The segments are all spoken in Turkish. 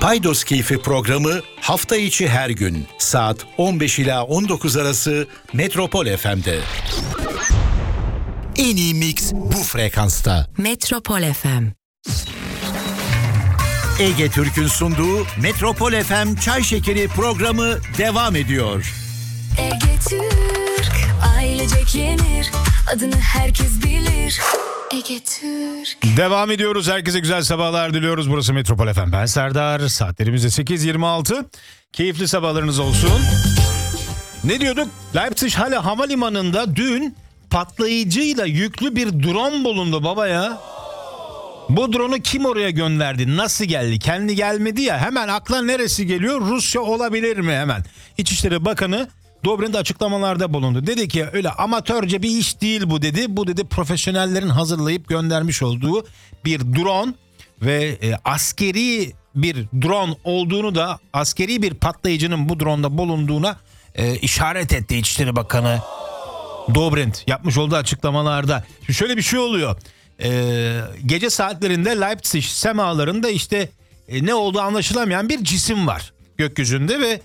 Paydos Keyfi programı hafta içi her gün saat 15 ila 19 arası Metropol FM'de. En iyi mix bu frekansta. Metropol FM. Ege Türk'ün sunduğu Metropol FM Çay Şekeri programı devam ediyor. Ege Türk, ailecek yenir, adını herkes bilir. Ege Türk. Devam ediyoruz. Herkese güzel sabahlar diliyoruz. Burası Metropol FM. Ben Serdar. Saatlerimiz de 8.26. Keyifli sabahlarınız olsun. Ne diyorduk? Leipzig havalimanında dün patlayıcıyla yüklü bir drone bulundu baba ya. Bu drone'u kim oraya gönderdi? Nasıl geldi? Kendi gelmedi ya. Hemen akla neresi geliyor? Rusya olabilir mi hemen? İçişleri Bakanı Dobrindt açıklamalarda bulundu. Dedi ki öyle amatörce bir iş değil bu dedi. Bu dedi profesyonellerin hazırlayıp göndermiş olduğu bir drone ve askeri bir drone olduğunu da, askeri bir patlayıcının bu drone'da bulunduğuna işaret etti İçişleri Bakanı Dobrindt yapmış olduğu açıklamalarda. Şimdi şöyle bir şey oluyor. Gece saatlerinde Leipzig semalarında işte ne olduğu anlaşılamayan bir cisim var gökyüzünde ve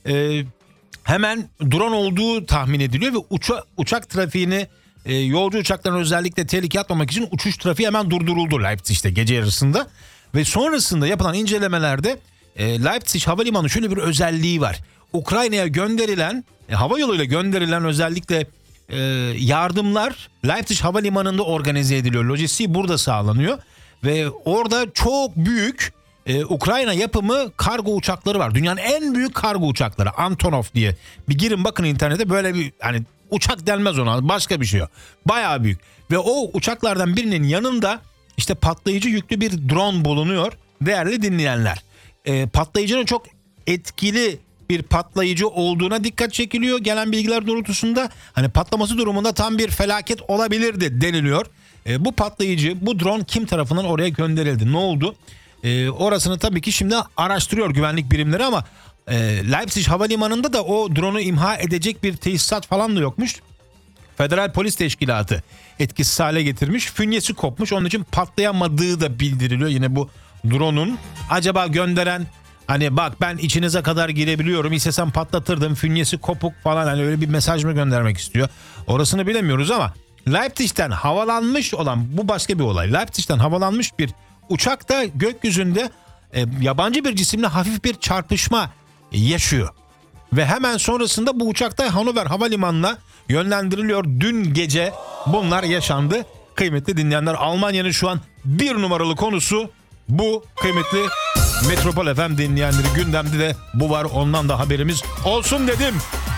hemen drone olduğu tahmin ediliyor ve uçak trafiğini, yolcu uçaklarına özellikle tehlike atmamak için uçuş trafiği hemen durduruldu Leipzig'te gece yarısında. Ve sonrasında yapılan incelemelerde Leipzig havalimanı şöyle bir özelliği var. Ukrayna'ya gönderilen, hava yoluyla gönderilen özellikle yardımlar Leipzig havalimanında organize ediliyor. Lojistiği burada sağlanıyor ve orada çok büyük Ukrayna yapımı kargo uçakları var. Dünyanın en büyük kargo uçakları Antonov diye. Bir girin bakın internete, böyle bir hani uçak denmez ona, başka bir şey o. Bayağı büyük. Ve o uçaklardan birinin yanında işte patlayıcı yüklü bir drone bulunuyor. Değerli dinleyenler. Patlayıcının çok etkili bir patlayıcı olduğuna dikkat çekiliyor. Gelen bilgiler doğrultusunda hani patlaması durumunda tam bir felaket olabilirdi deniliyor. Bu patlayıcı, bu drone kim tarafından oraya gönderildi? Ne oldu? Orasını tabii ki şimdi araştırıyor güvenlik birimleri ama Leipzig havalimanında da o drone'u imha edecek bir tesisat falan da yokmuş. Federal Polis Teşkilatı etkisiz hale getirmiş. Fünyesi kopmuş. Onun için patlayamadığı da bildiriliyor yine bu drone'un. Acaba gönderen hani bak ben içinize kadar girebiliyorum, istesem patlatırdım, fünyesi kopuk falan, hani öyle bir mesaj mı göndermek istiyor? Orasını bilemiyoruz ama Leipzig'ten havalanmış olan, bu başka bir olay. Leipzig'ten havalanmış bir uçak da gökyüzünde yabancı bir cisimle hafif bir çarpışma yaşıyor. Ve hemen sonrasında bu uçak da Hannover Havalimanı'na yönlendiriliyor. Dün gece bunlar yaşandı. Kıymetli dinleyenler, Almanya'nın şu an bir numaralı konusu bu. Kıymetli Metropol FM dinleyenleri, gündemde de bu var, ondan da haberimiz olsun dedim.